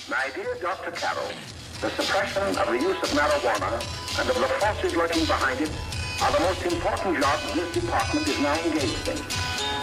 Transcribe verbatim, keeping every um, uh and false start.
My dear Doctor Carroll, the suppression of the use of marijuana and of the forces lurking behind it are the most important jobs this department is now engaged in.